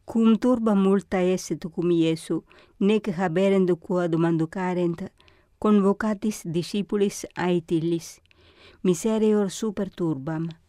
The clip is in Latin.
Cum turba multa esset cum Iesu, nec haberent quod manducarent, convocatis discipulis aet illis. Miserior super turbam,